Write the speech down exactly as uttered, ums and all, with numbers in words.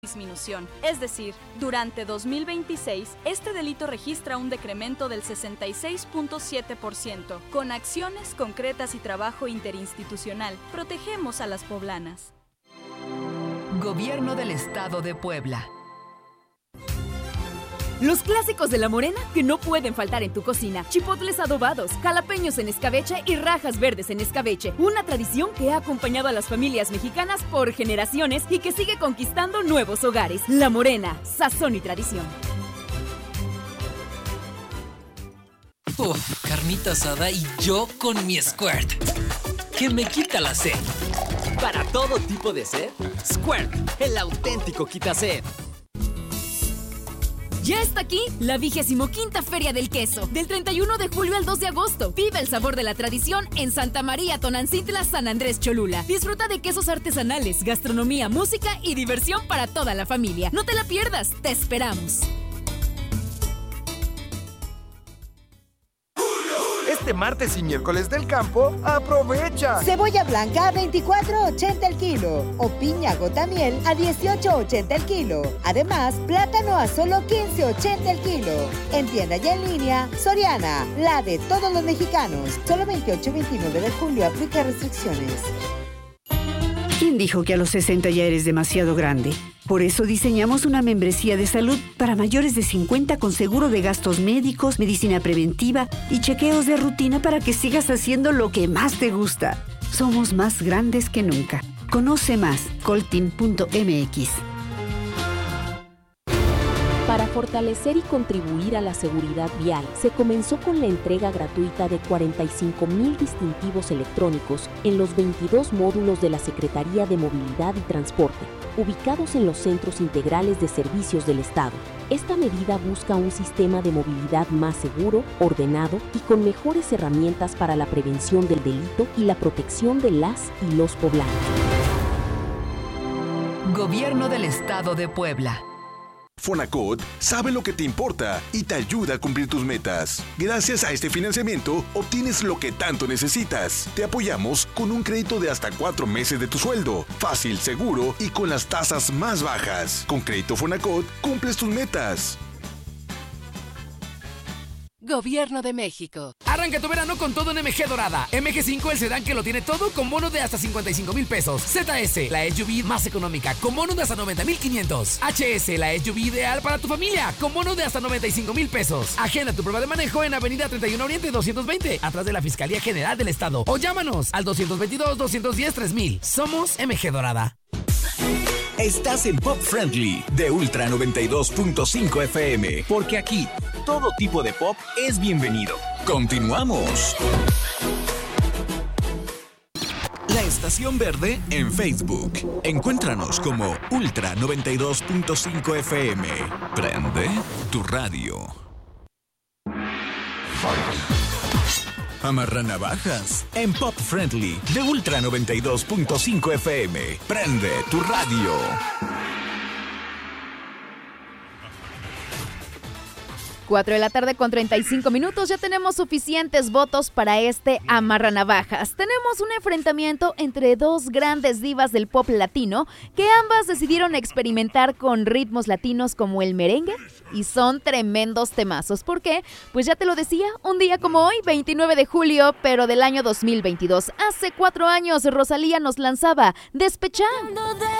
disminución. Es decir, durante dos mil veintiséis, este delito registra un decremento del sesenta y seis punto siete por ciento. Con acciones concretas y trabajo interinstitucional, protegemos a las poblanas. Gobierno del Estado de Puebla. Los clásicos de La Morena que no pueden faltar en tu cocina. Chipotles adobados, jalapeños en escabeche y rajas verdes en escabeche. Una tradición que ha acompañado a las familias mexicanas por generaciones y que sigue conquistando nuevos hogares. La Morena, sazón y tradición. Uf, carnita asada y yo con mi Squirt, que me quita la sed. Para todo tipo de sed, Squirt, el auténtico quitased. Ya está aquí la vigésimo quinta Feria del Queso, del treinta y uno de julio al dos de agosto. Vive el sabor de la tradición en Santa María Tonancintla, San Andrés Cholula. Disfruta de quesos artesanales, gastronomía, música y diversión para toda la familia. No te la pierdas, te esperamos. Este martes y miércoles del campo, aprovecha. Cebolla blanca a veinticuatro ochenta el kilo o piña gota miel a dieciocho ochenta el kilo. Además, plátano a solo quince ochenta el kilo. En tienda y en línea, Soriana, la de todos los mexicanos. Solo veintiocho y veintinueve de julio, aplica restricciones. ¿Quién dijo que a los sesenta ya eres demasiado grande? Por eso diseñamos una membresía de salud para mayores de cincuenta con seguro de gastos médicos, medicina preventiva y chequeos de rutina para que sigas haciendo lo que más te gusta. Somos más grandes que nunca. Conoce más, colteam punto m x. Para fortalecer y contribuir a la seguridad vial, se comenzó con la entrega gratuita de cuarenta y cinco mil distintivos electrónicos en los veintidós módulos de la Secretaría de Movilidad y Transporte, ubicados en los centros integrales de servicios del Estado. Esta medida busca un sistema de movilidad más seguro, ordenado y con mejores herramientas para la prevención del delito y la protección de las y los poblanos. Gobierno del Estado de Puebla. Fonacot sabe lo que te importa y te ayuda a cumplir tus metas. Gracias a este financiamiento, obtienes lo que tanto necesitas. Te apoyamos con un crédito de hasta cuatro meses de tu sueldo. Fácil, seguro y con las tasas más bajas. Con Crédito Fonacot, cumples tus metas. Gobierno de México. Arranca tu verano con todo en M G Dorada. M G cinco, el sedán que lo tiene todo, con bono de hasta cincuenta y cinco mil pesos. Z S, la S U V más económica, con bono de hasta noventa mil quinientos. H S, la S U V ideal para tu familia, con bono de hasta noventa y cinco mil pesos. Agenda tu prueba de manejo en Avenida treinta y uno Oriente doscientos veinte, atrás de la Fiscalía General del Estado. O llámanos al doscientos veintidós, doscientos diez, tres mil. Somos M G Dorada. Estás en Pop Friendly de Ultra noventa y dos punto cinco F M, porque aquí todo tipo de pop es bienvenido. Continuamos. La Estación Verde en Facebook. Encuéntranos como Ultra noventa y dos punto cinco F M. Prende tu radio. Amarra navajas en Pop Friendly de Ultra noventa y dos punto cinco F M. Prende tu radio. cuatro de la tarde con treinta y cinco minutos. Ya tenemos suficientes votos para este amarranavajas. Tenemos un enfrentamiento entre dos grandes divas del pop latino que ambas decidieron experimentar con ritmos latinos como el merengue y son tremendos temazos. ¿Por qué? Pues ya te lo decía, un día como hoy, veintinueve de julio, pero del año dos mil veintidós. Hace cuatro años Rosalía nos lanzaba Despechá.